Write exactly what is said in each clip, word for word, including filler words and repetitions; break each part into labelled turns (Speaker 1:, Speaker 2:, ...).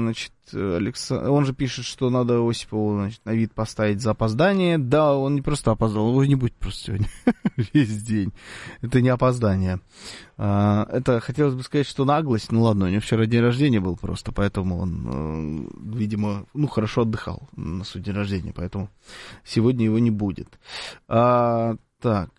Speaker 1: значит, Александр, он же пишет, что надо Осипову, значит, на вид поставить за опоздание. Да, он не просто опоздал, его не будет просто сегодня весь день. Это не опоздание. Это, хотелось бы сказать, что наглость. Ну ладно, у него вчера день рождения был просто, поэтому он, видимо, ну, хорошо отдыхал на свой день рождения, поэтому сегодня его не будет. А, так...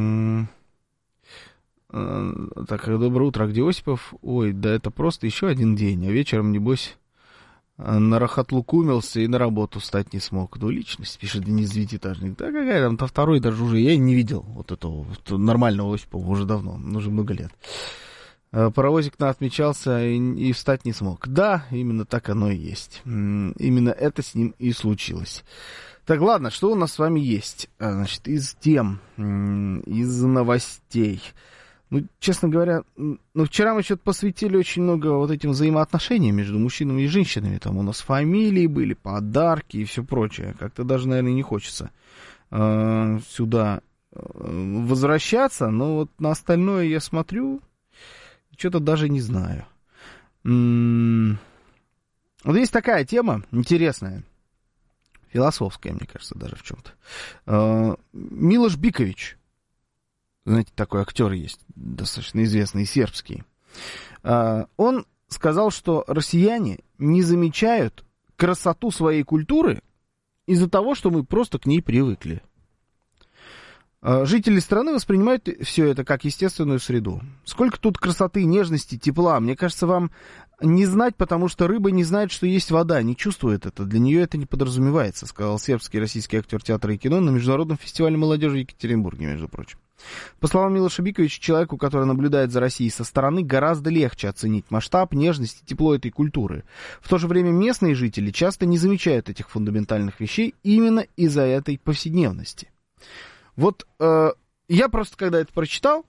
Speaker 1: Так, доброе утро, а где Осипов? Ой, да это просто еще один день, а вечером, небось, на рахатлукумился и на работу встать не смог. Ну, личность, пишет Денис Девятиэтажник. Да какая там-то второй даже уже, я не видел вот этого вот, нормального Осипова уже давно, уже много лет. Паровозик-то отмечался и, и встать не смог. Да, именно так оно и есть. Именно это с ним и случилось. Так, ладно, что у нас с вами есть? Значит, из тем, из новостей. Ну, честно говоря, ну, вчера мы что-то посвятили очень много вот этим взаимоотношениям между мужчинами и женщинами. Там у нас фамилии были, подарки и все прочее. Как-то даже, наверное, не хочется э, сюда возвращаться. Но вот на остальное я смотрю, что-то даже не знаю. М-м- вот есть такая тема интересная, философская, мне кажется, даже в чем-то. Э, Милош Бикович. Знаете, такой актер есть, достаточно известный, сербский. Он сказал, что россияне не замечают красоту своей культуры из-за того, что мы просто к ней привыкли. Жители страны воспринимают все это как естественную среду. Сколько тут красоты, нежности, тепла. Мне кажется, вам не знать, потому что рыба не знает, что есть вода, не чувствует это. Для нее это не подразумевается, сказал сербский и российский актер театра и кино на Международном фестивале молодежи в Екатеринбурге, между прочим. По словам Милоша Биковича, человеку, который наблюдает за Россией со стороны, гораздо легче оценить масштаб, нежность и тепло этой культуры. В то же время местные жители часто не замечают этих фундаментальных вещей именно из-за этой повседневности. Вот э, я просто, когда это прочитал,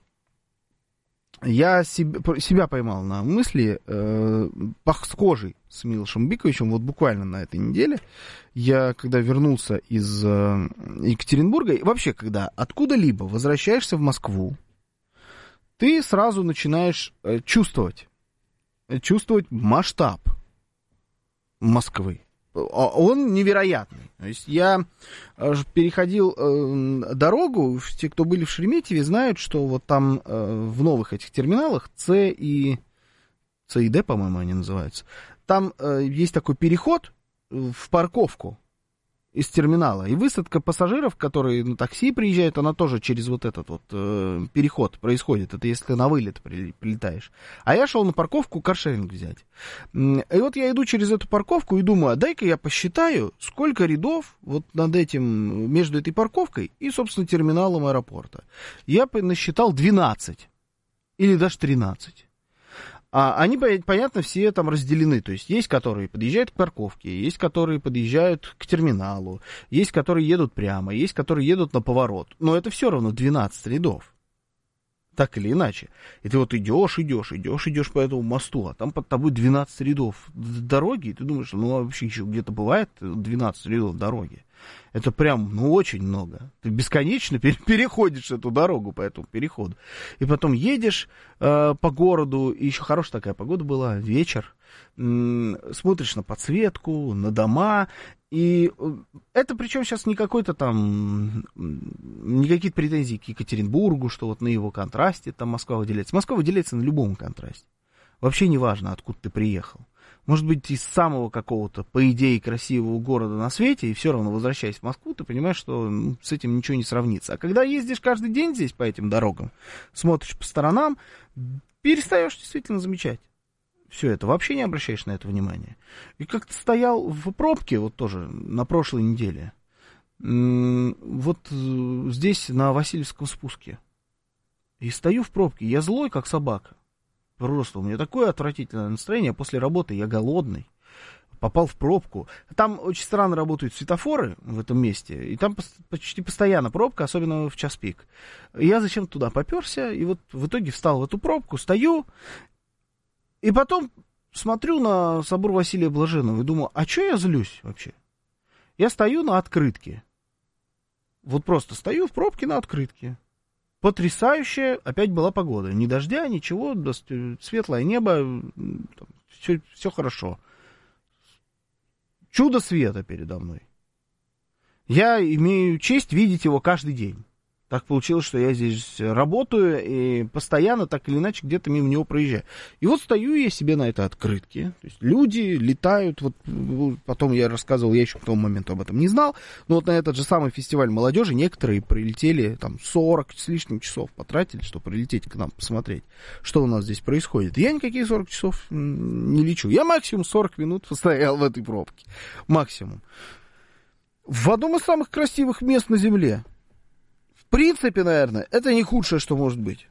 Speaker 1: я себе, себя поймал на мысли, э, схожей с Милошем Биковичем, вот буквально на этой неделе. Я, когда вернулся из э, Екатеринбурга, и вообще, когда откуда-либо возвращаешься в Москву, ты сразу начинаешь э, чувствовать, чувствовать масштаб Москвы. Он невероятный. То есть я переходил э, дорогу, те, кто были в Шереметьеве, знают, что вот там э, в новых этих терминалах С и С и Д, по-моему, они называются, там э, есть такой переход в парковку из терминала, и высадка пассажиров, которые на такси приезжают, она тоже через вот этот вот э, переход происходит. Это если ты на вылет прилетаешь. А я шел на парковку каршеринг взять. И вот я иду через эту парковку и думаю, а дай-ка я посчитаю, сколько рядов вот над этим, между этой парковкой и, собственно, терминалом аэропорта. Я насчитал двенадцать или даже тринадцать. А они, понятно, все там разделены. То есть есть, которые подъезжают к парковке, есть, которые подъезжают к терминалу, есть, которые едут прямо, есть, которые едут на поворот. Но это все равно двенадцать рядов. Так или иначе. И ты вот идешь, идешь, идешь, идешь по этому мосту, а там под тобой двенадцать рядов дороги, и ты думаешь, ну вообще еще где-то бывает двенадцать рядов дороги. Это прям, ну, очень много. Ты бесконечно переходишь эту дорогу по этому переходу. И потом едешь э, по городу, и еще хорошая такая погода была, вечер, м- смотришь на подсветку, на дома, и это причем сейчас не какой-то там, не какие-то претензии к Екатеринбургу, что вот на его контрасте там Москва выделяется. Москва выделяется на любом контрасте. Вообще не важно, откуда ты приехал. Может быть, из самого какого-то, по идее, красивого города на свете, и все равно, возвращаясь в Москву, ты понимаешь, что ну, с этим ничего не сравнится. А когда ездишь каждый день здесь по этим дорогам, смотришь по сторонам, перестаешь действительно замечать все это, вообще не обращаешь на это внимания. И как-то стоял в пробке, вот тоже, на прошлой неделе, вот здесь, на Васильевском спуске, и стою в пробке, я злой, как собака. Просто у меня такое отвратительное настроение. После работы я голодный. Попал в пробку. Там очень странно работают светофоры в этом месте. И там почти постоянно пробка, особенно в час пик. И я зачем-то туда поперся. И вот в итоге встал в эту пробку, стою. И потом смотрю на собор Василия Блаженного и думаю, а что я злюсь вообще? Я стою на открытке. Вот просто стою в пробке на открытке. Потрясающая опять была погода. Ни дождя, ничего, светлое небо, все, все хорошо. чудо света передо мной. Я имею честь видеть его каждый день. Так получилось, что я здесь работаю и постоянно, так или иначе, где-то мимо него проезжаю. И вот стою я себе на этой открытке. То есть люди летают, вот потом я рассказывал, я еще к тому моменту об этом не знал, но вот на этот же самый фестиваль молодежи некоторые прилетели, там, сорок с лишним часов потратили, чтобы прилететь к нам посмотреть, что у нас здесь происходит. Я никакие сорок часов не лечу. Я максимум сорок минут постоял в этой пробке. Максимум. В одном из самых красивых мест на Земле. В принципе, наверное, это не худшее, что может быть.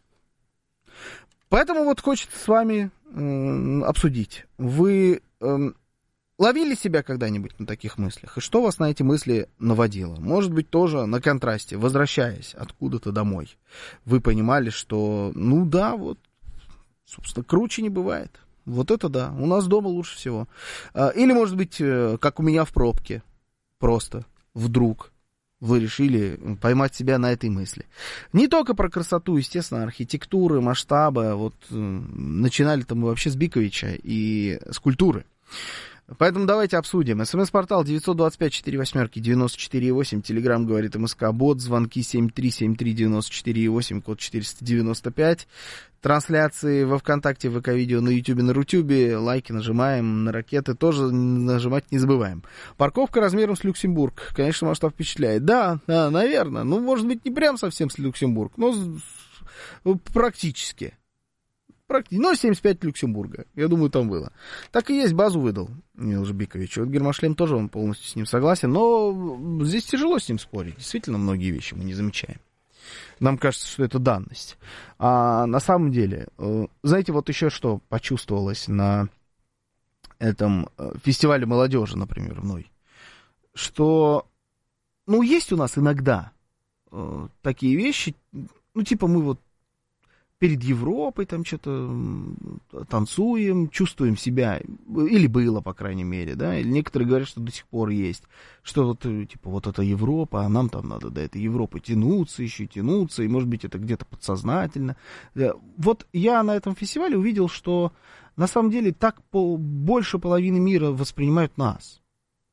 Speaker 1: Поэтому вот хочется с вами э, обсудить. Вы э, ловили себя когда-нибудь на таких мыслях? И что вас на эти мысли наводило? Может быть, тоже на контрасте, возвращаясь откуда-то домой, вы понимали, что, ну да, вот, собственно, круче не бывает. Вот это да, у нас дома лучше всего. Или, может быть, как у меня в пробке, просто вдруг вы решили поймать себя на этой мысли. Не только про красоту, естественно, архитектуры, масштаба. Вот начинали-то мы вообще с Биковича и с культуры. Поэтому давайте обсудим. СМС-портал девять два пять четыре восемь девяносто четыре восемь. Телеграм говорит МСК-бот. Звонки семь три семь три девяносто четыре восемь, код четыреста девяносто пять. Трансляции во ВКонтакте, в ВК-видео, на Ютубе, на Рутюбе. Лайки нажимаем, на ракеты тоже нажимать не забываем. Парковка размером с Люксембург. Конечно, масштаб впечатляет. Да, да, наверное. Ну, может быть, не прям совсем с Люксембург, но практически. Ну, семьдесят пять Люксембурга. Я думаю, там было. Так и есть, базу выдал Милош Бикович. Вот Гермошлем тоже, он полностью с ним согласен. Но здесь тяжело с ним спорить. Действительно, многие вещи мы не замечаем. Нам кажется, что это данность. А на самом деле, знаете, вот еще что почувствовалось на этом фестивале молодежи, например, мной. Что, ну, есть у нас иногда такие вещи, ну, типа мы вот перед Европой там что-то танцуем, чувствуем себя, или было, по крайней мере, да, или некоторые говорят, что до сих пор есть, что вот, типа, вот это Европа, а нам там надо до этой Европы тянуться, еще тянуться, и, может быть, это где-то подсознательно. Вот я на этом фестивале увидел, что на самом деле так по, больше половины мира воспринимают нас.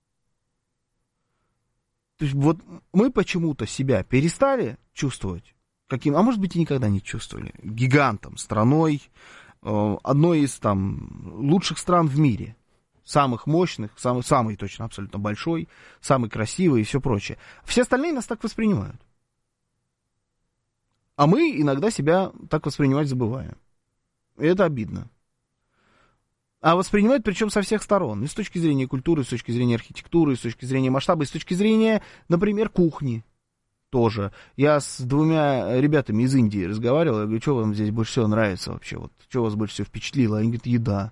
Speaker 1: То есть вот мы почему-то себя перестали чувствовать каким, а может быть и никогда не чувствовали, гигантом, страной, э, одной из там лучших стран в мире, самых мощных, самый, самый точно абсолютно большой, самый красивый и все прочее. Все остальные нас так воспринимают. А мы иногда себя так воспринимать забываем. И это обидно. А воспринимают причем со всех сторон. И с точки зрения культуры, и с точки зрения архитектуры, и с точки зрения масштаба, и с точки зрения, например, кухни. Тоже. Я с двумя ребятами из Индии разговаривал, я говорю, что вам здесь больше всего нравится вообще, вот, что вас больше всего впечатлило? Они говорят, еда.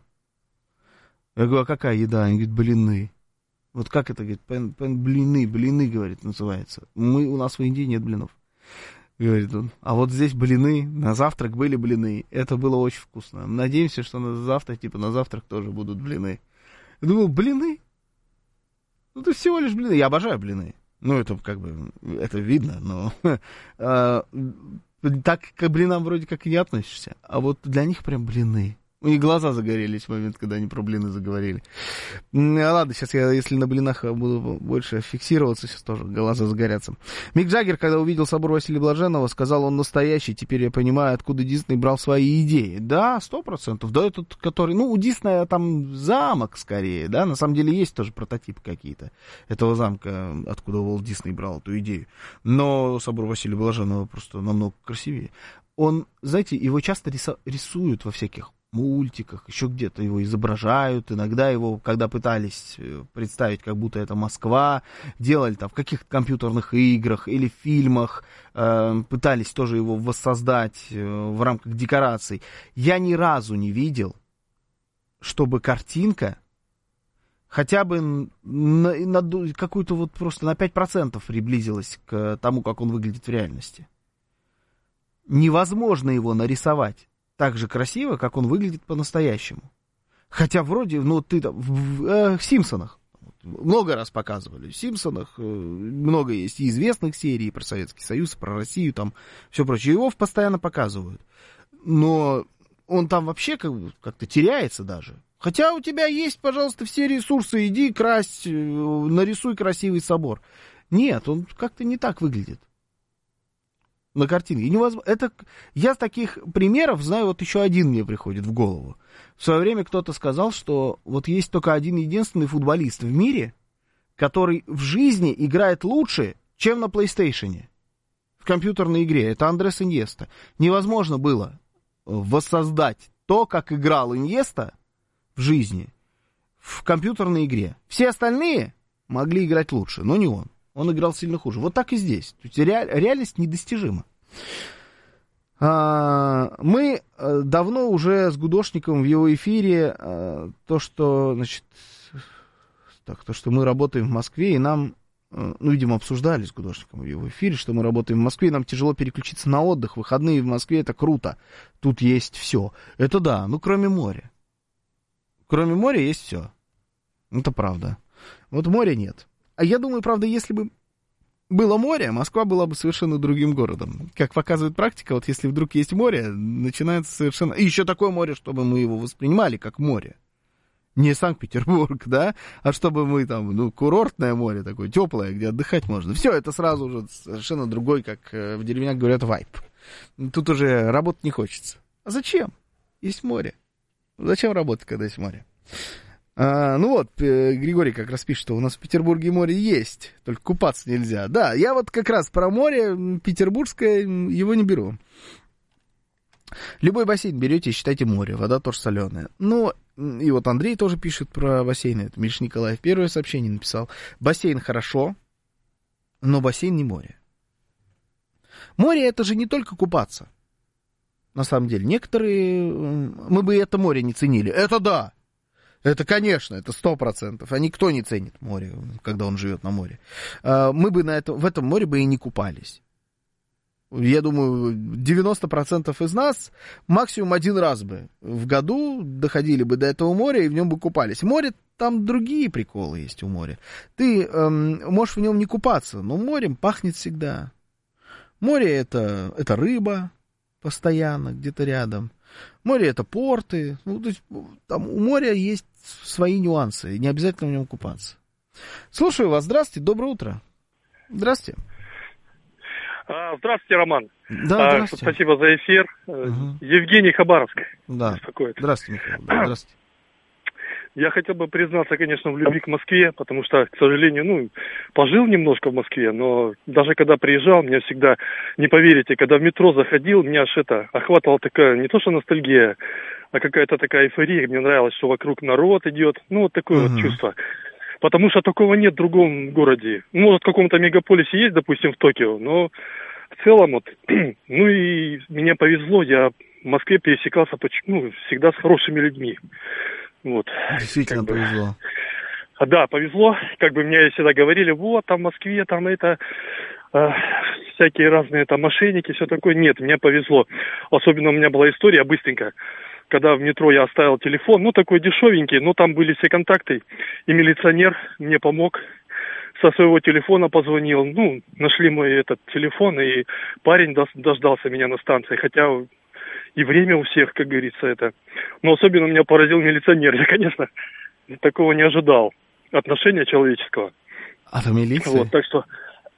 Speaker 1: Я говорю, а какая еда? Они говорят, блины. Вот как это, говорит, пен, пен, блины, блины, говорит, называется. Мы, у нас в Индии нет блинов. Говорит он, а вот здесь блины, на завтрак были блины, это было очень вкусно. Надеемся, что на завтра, типа, на завтрак тоже будут блины. Я думал, блины? Ну, это всего лишь блины. Я обожаю блины. Ну, это как бы, это видно, но а, так к блинам вроде как и не относишься. А вот для них прям блины. У них глаза загорелись в момент, когда они про блины заговорили. А ладно, сейчас я, если на блинах буду больше фиксироваться, сейчас тоже глаза загорятся. Мик Джаггер, когда увидел собор Василия Блаженного, сказал, он настоящий, теперь я понимаю, откуда Дисней брал свои идеи. Да, сто процентов. Да, этот, который, ну, у Диснея там замок скорее, да, на самом деле есть тоже прототипы какие-то этого замка, откуда Уолт Дисней брал эту идею. Но собор Василия Блаженного просто намного красивее. Он, знаете, его часто рисуют во всяких мультиках, еще где-то его изображают, иногда его, когда пытались представить, как будто это Москва, делали там в каких-то компьютерных играх или фильмах, э, пытались тоже его воссоздать э, в рамках декораций. Я ни разу не видел, чтобы картинка хотя бы на, на какую-то вот просто на пять процентов приблизилась к тому, как он выглядит в реальности. Невозможно его нарисовать так же красиво, как он выглядит по-настоящему. Хотя вроде, ну, ты там в, в, э, в «Симпсонах» много раз показывали. В «Симпсонах» э, много есть и известных серий про Советский Союз, про Россию, там, все прочее. Его постоянно показывают. Но он там вообще как бы как-то теряется даже. Хотя у тебя есть, пожалуйста, все ресурсы, иди красть, нарисуй красивый собор. Нет, он как-то не так выглядит на картинке. Невозможно. Это... Я с таких примеров знаю, вот еще один мне приходит в голову. В свое время кто-то сказал, что вот есть только один единственный футболист в мире, который в жизни играет лучше, чем на PlayStation, в компьютерной игре. Это Андрес Иньеста. Невозможно было воссоздать то, как играл Иньеста в жизни в компьютерной игре. Все остальные могли играть лучше, но не он. Он играл сильно хуже. Вот так и здесь. То есть реаль, реальность недостижима. А, мы давно уже с Гудошником в его эфире а, то, что, значит, так, то, что мы работаем в Москве, и нам, ну, видимо, обсуждали с Гудошником в его эфире, что мы работаем в Москве, и нам тяжело переключиться на отдых. Выходные в Москве — это круто. Тут есть все. Это да, ну, кроме моря. Кроме моря есть все. Это правда. Вот моря нет. А я думаю, правда, если бы было море, Москва была бы совершенно другим городом. Как показывает практика, вот если вдруг есть море, начинается совершенно... И еще такое море, чтобы мы его воспринимали как море. Не Санкт-Петербург, да, а чтобы мы там, ну, курортное море такое, теплое, где отдыхать можно. Все, это сразу уже совершенно другой, как в деревнях говорят, вайб. Тут уже работать не хочется. А зачем? Есть море. Зачем работать, когда есть море? А, ну вот, Григорий как раз пишет, что у нас в Петербурге море есть, только купаться нельзя. Да, я вот как раз про море петербургское, его не беру. Любой бассейн берете и считайте море, вода тоже соленая. Ну, и вот Андрей тоже пишет про бассейны, это Миша Николаев первое сообщение написал. Бассейн хорошо, но бассейн не море. Море — это же не только купаться. На самом деле, некоторые, мы бы это море не ценили. Это да! Это, конечно, это сто процентов. А никто не ценит море, когда он живет на море. Мы бы на это, в этом море бы и не купались. Я думаю, девяносто процентов из нас максимум один раз бы в году доходили бы до этого моря и в нем бы купались. Море, там другие приколы есть у моря. Ты эм, можешь в нем не купаться, но морем пахнет всегда. Море это, это рыба постоянно где-то рядом. Море — это порты. Ну, то есть, там у моря есть свои нюансы, и не обязательно в нем купаться. Слушаю вас. Здравствуйте, доброе утро. Здравствуйте.
Speaker 2: Здравствуйте, Роман.
Speaker 1: Да, здравствуйте.
Speaker 2: Спасибо за эфир. Угу. Евгений, Хабаровск.
Speaker 1: Да. Здравствуйте, Михаил. Да, здравствуйте.
Speaker 2: Я хотел бы признаться, конечно, в любви к Москве, потому что, к сожалению, ну, пожил немножко в Москве, но даже когда приезжал, меня всегда, не поверите, когда в метро заходил, меня аж это охватывала такая, не то что ностальгия, а какая-то такая эйфория. Мне нравилось, что вокруг народ идет, ну, вот такое uh-huh. вот чувство. Потому что такого нет в другом городе. Может, в каком-то мегаполисе есть, допустим, в Токио, но в целом вот, ну и мне повезло, я в Москве пересекался, ну, всегда с хорошими людьми. Вот.
Speaker 1: Действительно как бы повезло.
Speaker 2: Да, повезло. Как бы мне всегда говорили, вот, там в Москве, там это, э, всякие разные там мошенники, все такое. Нет, мне повезло. Особенно у меня была история, быстренько, когда в метро я оставил телефон, ну, такой дешевенький, но там были все контакты, и милиционер мне помог, со своего телефона позвонил, ну, нашли мой этот телефон, и парень дождался меня на станции, хотя... И время у всех, как говорится, это. Но особенно меня поразил милиционер. Я, конечно, такого не ожидал. Отношения человеческого.
Speaker 1: А в милиции?
Speaker 2: Вот, так что...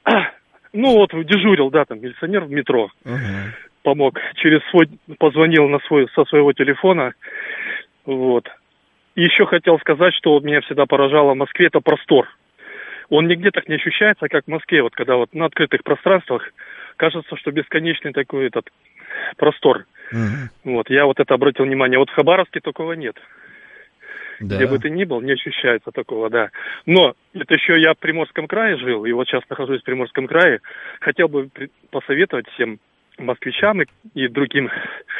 Speaker 2: Ну, вот дежурил, да, там, милиционер в метро. Угу. Помог. Через свой... Позвонил на свой... со своего телефона. Вот. И еще хотел сказать, что вот меня всегда поражало в Москве, это простор. Он нигде так не ощущается, как в Москве. Вот когда вот на открытых пространствах кажется, что бесконечный такой этот простор. Uh-huh. Вот, я вот это обратил внимание. Вот в Хабаровске такого нет. Да. Где бы ты ни был, не ощущается такого, да. Но это еще я в Приморском крае жил, и вот сейчас нахожусь в Приморском крае. Хотел бы посоветовать всем москвичам и, и другим,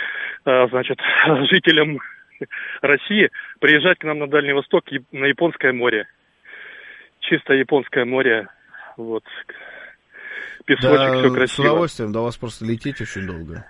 Speaker 2: а, значит, жителям России приезжать к нам на Дальний Восток, на Японское море. Чисто Японское море. Вот. Песочек, да, все красиво.
Speaker 1: С удовольствием, до вас просто лететь очень долго.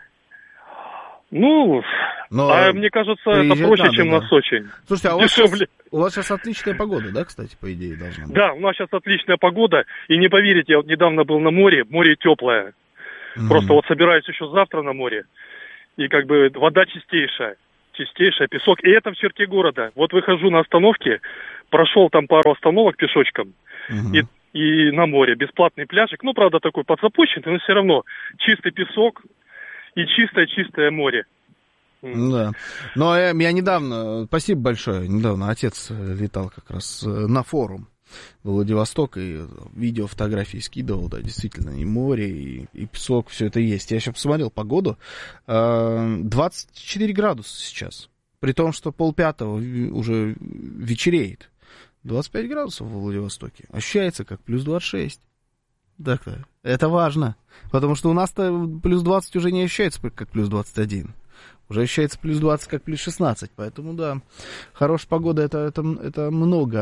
Speaker 2: Ну, но а мне кажется, это проще, надо, чем да. на Сочи.
Speaker 1: Слушайте, а у вас, сейчас, у вас сейчас отличная погода, да, кстати, по идее, должна быть?
Speaker 2: Да, у нас сейчас отличная погода, и не поверите, я вот недавно был на море, море теплое. Mm-hmm. Просто вот собираюсь еще завтра на море, и как бы вода чистейшая. чистейшая, песок. И это в черте города. Вот выхожу на остановке, прошел там пару остановок пешочком, угу. и, и на море бесплатный пляжик. Ну, правда, такой подзапущенный, но все равно чистый песок и чистое-чистое море.
Speaker 1: Да. Но я, я недавно, спасибо большое, недавно отец летал как раз на форум в Владивосток и видео, фотографии скидывал, да, действительно, и море, и, и песок, все это есть. Я сейчас посмотрел погоду, двадцать четыре градуса сейчас, при том, что полпятого уже вечереет. двадцать пять градусов в Владивостоке, ощущается как плюс двадцать шесть. Так-то, это важно, потому что у нас-то плюс двадцать уже не ощущается как плюс двадцать один. Уже ощущается плюс двадцать, как плюс шестнадцать. Поэтому, да, хорошая погода, это, это, это много.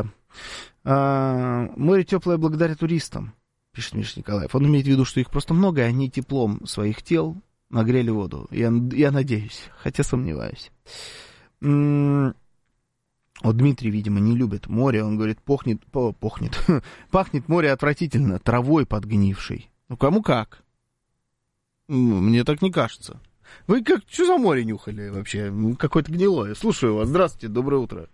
Speaker 1: А, море теплое благодаря туристам, пишет Миша Николаев. Он имеет в виду, что их просто много, и они теплом своих тел нагрели воду. Я, я надеюсь, хотя сомневаюсь. М-м- вот Дмитрий, видимо, не любит море. Он говорит, пахнет, по, пахнет, пахнет море отвратительно, травой подгнившей. Ну, кому как? Мне так не кажется. Вы как, что за море нюхали вообще? Какое-то гнилое. Слушаю вас. Здравствуйте, доброе утро.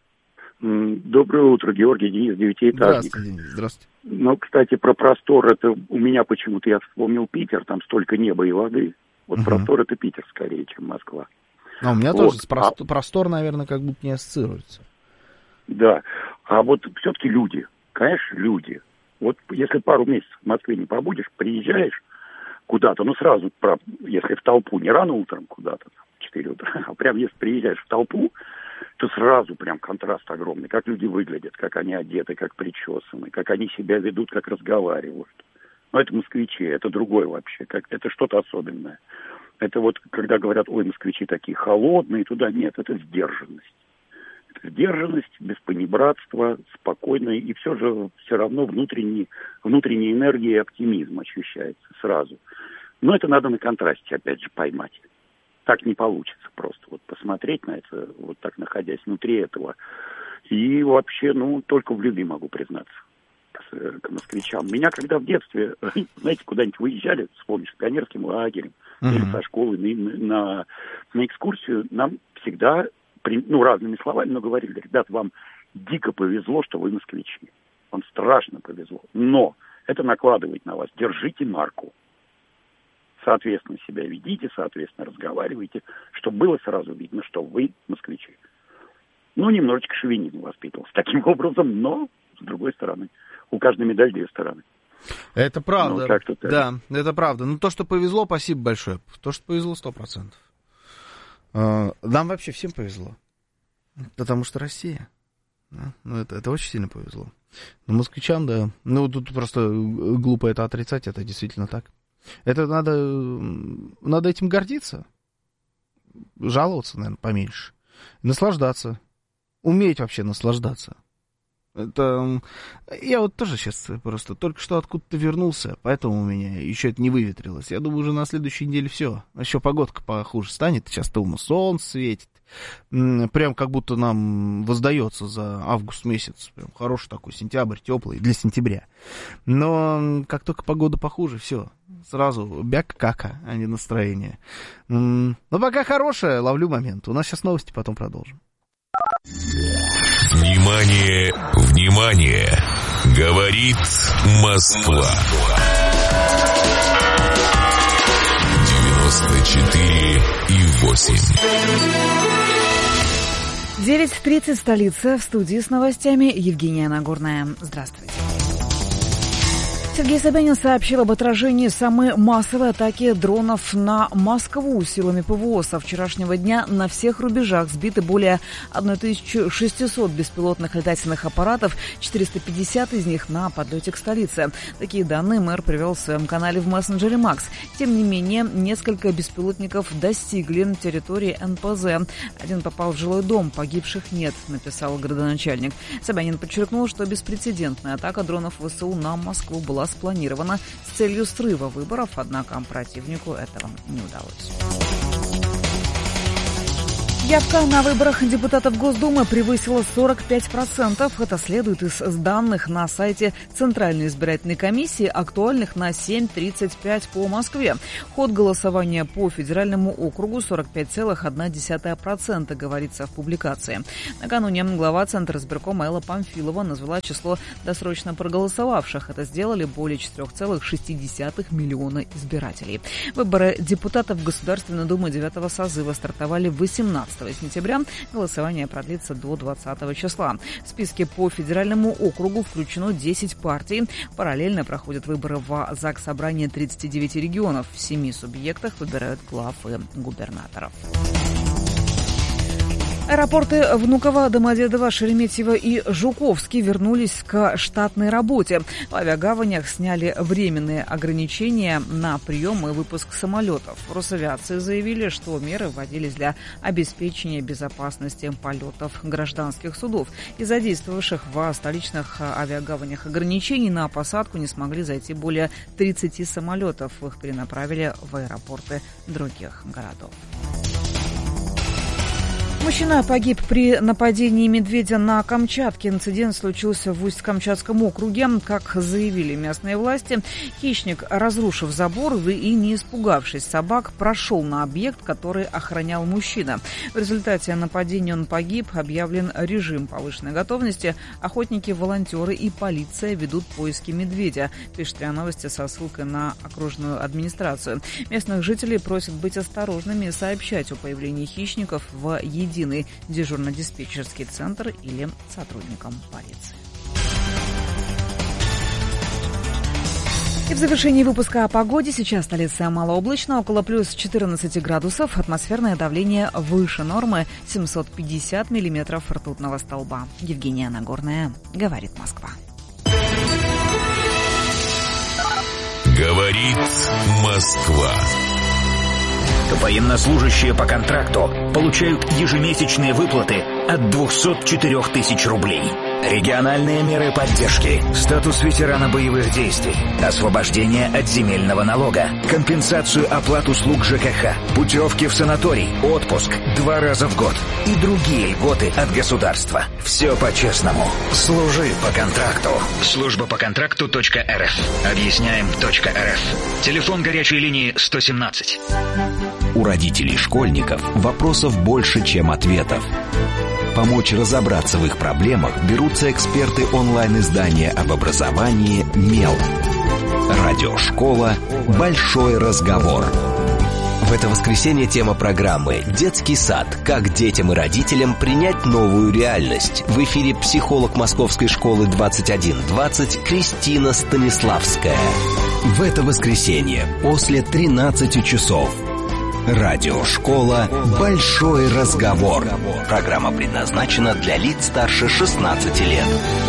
Speaker 3: Доброе утро, Георгий, Денис, девятиэтажник.
Speaker 1: Здравствуйте, Денис, здравствуйте.
Speaker 3: Ну, кстати, про простор, это у меня почему-то, я вспомнил Питер, там столько неба и воды. Вот угу. простор это Питер скорее, чем Москва.
Speaker 1: А у меня
Speaker 3: вот.
Speaker 1: тоже простор, а... простор, наверное, как будто не ассоциируется.
Speaker 3: Да, а вот все-таки люди, конечно, люди. Вот если пару месяцев в Москве не побудешь, приезжаешь куда-то, ну сразу, если в толпу, не рано утром куда-то, в четыре утра, а прям если приезжаешь в толпу, то сразу прям контраст огромный, как люди выглядят, как они одеты, как причесаны, как они себя ведут, как разговаривают. Но это москвичи, это другое вообще, как, это что-то особенное. Это вот, когда говорят, ой, москвичи такие холодные, туда нет, это сдержанность. Это сдержанность, беспонебратство, спокойное, и все же все равно внутренний, внутренняя энергия и оптимизм ощущается сразу. Но это надо на контрасте, опять же, поймать. Так не получится просто вот посмотреть на это, вот так находясь внутри этого. И вообще, ну, только в любви могу признаться к, к москвичам. Меня когда в детстве, знаете, куда-нибудь выезжали, вспомнишь, с пионерским лагерем uh-huh. или со школы на, на, на экскурсию, нам всегда, ну, разными словами, но говорили, ребят, вам дико повезло, что вы москвичи. Вам страшно повезло. Но это накладывает на вас. Держите марку. Соответственно, себя ведите, соответственно, разговаривайте, чтобы было сразу видно, что вы москвичи. Ну, немножечко шовинизм воспитывался таким образом, но, с другой стороны, у каждой медали две стороны.
Speaker 1: Это правда.
Speaker 3: Ну, как-то так.
Speaker 1: Да, это правда. Ну, то, что повезло, спасибо большое. То, что повезло, сто процентов. Нам вообще всем повезло. Потому что Россия. Да? Ну, это, это очень сильно повезло. Но москвичам, да. Ну, тут просто глупо это отрицать, это действительно так. Это надо, надо этим гордиться, жаловаться, наверное, поменьше, наслаждаться, уметь вообще наслаждаться. Это я вот тоже сейчас просто только что откуда-то вернулся, поэтому у меня еще это не выветрилось. Я думаю, уже на следующей неделе все. Еще погодка похуже станет. Сейчас-то у нас солнце светит. Прям как будто нам воздается за август месяц. Прям хороший такой сентябрь, теплый для сентября. Но как только погода похуже, все. Сразу бяк-кака, а не настроение. Но пока хорошее, ловлю момент. У нас сейчас новости, потом продолжим.
Speaker 4: Внимание, внимание! Говорит Москва. девяносто четыре и восемь.
Speaker 5: девять тридцать, столица, в студии с новостями Евгения Нагорная. Здравствуйте. Сергей Собянин сообщил об отражении самой массовой атаки дронов на Москву силами ПВО. Со вчерашнего дня на всех рубежах сбиты более тысяча шестьсот беспилотных летательных аппаратов, четыреста пятьдесят из них на подлете к столице. Такие данные мэр привел в своем канале в мессенджере Макс. Тем не менее, несколько беспилотников достигли территории эн пэ зэ. Один попал в жилой дом, погибших нет, написал градоначальник. Собянин подчеркнул, что беспрецедентная атака дронов ВСУ на Москву была спланирована с целью срыва выборов, однако противнику этого не удалось. Явка на выборах депутатов Госдумы превысила сорок пять процентов. Это следует из данных на сайте Центральной избирательной комиссии, актуальных на семь тридцать пять по Москве. Ход голосования по федеральному округу сорок пять целых одна десятая процента, говорится в публикации. Накануне глава Центризбиркома Элла Памфилова назвала число досрочно проголосовавших. Это сделали более четыре целых шесть десятых миллиона избирателей. Выборы депутатов в Государственную Думу девятого созыва стартовали восемнадцатого сентября. Голосование продлится до двадцатого числа. В списке по федеральному округу включено десять партий. Параллельно проходят выборы в Заксобрание тридцати девяти регионов. В семи субъектах выбирают глав и губернаторов. Аэропорты Внуково, Домодедово, Шереметьево и Жуковский вернулись к штатной работе. В авиагаванях сняли временные ограничения на прием и выпуск самолетов. В Росавиации заявили, что меры вводились для обеспечения безопасности полетов гражданских судов. Из-за действовавших в столичных авиагаванях ограничений на посадку не смогли зайти более тридцати самолетов. Их перенаправили в аэропорты других городов. Мужчина погиб при нападении медведя на Камчатке. Инцидент случился в Усть-Камчатском округе. Как заявили местные власти, хищник, разрушив забор и не испугавшись собак, прошел на объект, который охранял мужчина. В результате нападения он погиб. Объявлен режим повышенной готовности. Охотники, волонтеры и полиция ведут поиски медведя, пишет РИА Новости со ссылкой на окружную администрацию. Местных жителей просят быть осторожными и сообщать о появлении хищников в единый дежурно-диспетчерский центр или сотрудникам полиции. И в завершении выпуска о погоде. Сейчас столица малооблачно, около плюс четырнадцати градусов. Атмосферное давление выше нормы, семьсот пятьдесят миллиметров ртутного столба. Евгения Нагорная, говорит Москва.
Speaker 4: Говорит Москва.
Speaker 6: Военнослужащие по контракту получают ежемесячные выплаты от двухсот четырёх тысяч рублей. Региональные меры поддержки, статус ветерана боевых действий, освобождение от земельного налога, компенсацию оплат услуг ЖКХ, путевки в санаторий, отпуск два раза в год и другие льготы от государства. Все по-честному. Служи по контракту. Служба по контракту точка эр эф. Объясняем точка эр эф. Телефон горячей линии сто семнадцать.
Speaker 7: У родителей школьников вопросов больше, чем ответов. Помочь разобраться в их проблемах берутся эксперты онлайн-издания об образовании «Мел». Радиошкола «Большой разговор». В это воскресенье тема программы «Детский сад. Как детям и родителям принять новую реальность». В эфире психолог Московской школы двадцать один двадцать Кристина Станиславская. В это воскресенье после тринадцати часов. Радиошкола «Большой разговор». Программа предназначена для лиц старше шестнадцати лет.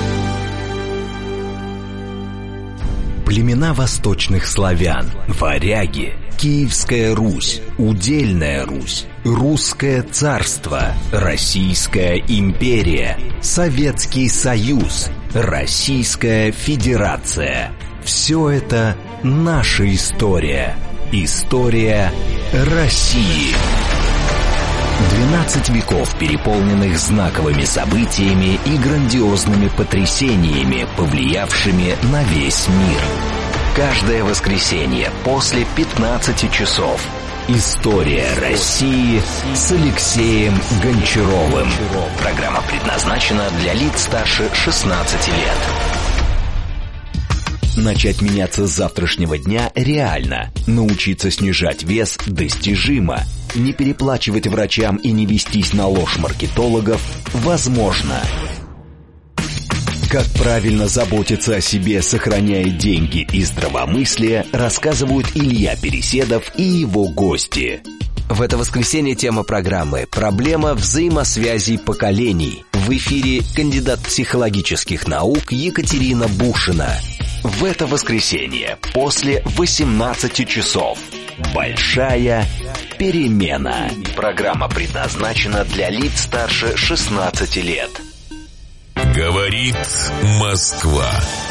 Speaker 7: Племена восточных славян, варяги, Киевская Русь, Удельная Русь, Русское царство, Российская империя, Советский Союз, Российская Федерация. Все это наша история. История России. двенадцать веков, переполненных знаковыми событиями и грандиозными потрясениями, повлиявшими на весь мир. Каждое воскресенье после пятнадцати часов. История России с Алексеем Гончаровым. Программа предназначена для лиц старше шестнадцати лет. Начать меняться с завтрашнего дня реально. Научиться снижать вес достижимо. Не переплачивать врачам и не вестись на ложь маркетологов возможно. Как правильно заботиться о себе, сохраняя деньги и здравомыслие, рассказывают Илья Переседов и его гости. В это воскресенье тема программы «Проблема взаимосвязей поколений». В эфире кандидат психологических наук Екатерина Бушина. В это воскресенье после восемнадцати часов. Большая перемена. Программа предназначена для лиц старше шестнадцати лет.
Speaker 4: Говорит Москва.